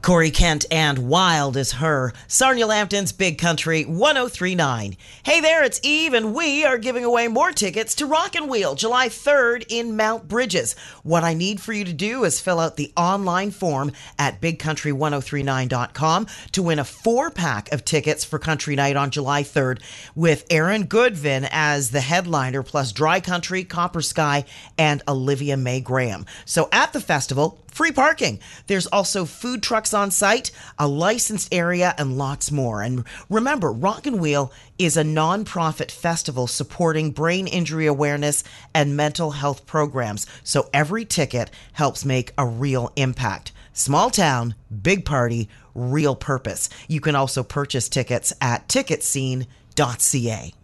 Corey Kent and Wild is Her. Sarnia Lambton's Big Country 1039. Hey there, it's Eve, and we are giving away more tickets to Rock and Wheel July 3rd in Mount Bridges. What I need for you to do is fill out the online form at bigcountry1039.com to win a 4-pack of tickets for Country Night on July 3rd with Aaron Goodvin as the headliner, plus Dry Country, Copper Sky, and Olivia Mae Graham. So at the festival, free parking. There's also food trucks on site, a licensed area, and lots more. And remember, Rock and Wheel is a non-profit festival supporting brain injury awareness and mental health programs. So every ticket helps make a real impact. Small town, big party, real purpose. You can also purchase tickets at ticketscene.ca.